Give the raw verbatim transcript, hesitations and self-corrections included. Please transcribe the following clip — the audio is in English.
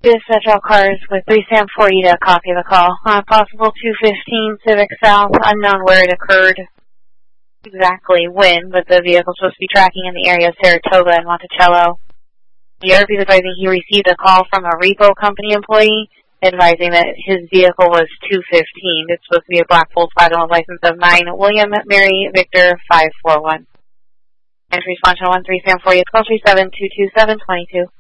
Dispatch all cars with three Sam forty to copy the call. Uh, possible two fifteen Civic South, unknown where it occurred exactly when, but the vehicle supposed to be tracking in the area of Saratoga and Monticello. The R P is advising he received a call from a repo company employee advising that his vehicle was two fifteen. It's supposed to be a Black Bolt five-one license of nine William Mary Victor five four one. Entry response on one three Sam forty, call three seven two two seven two two.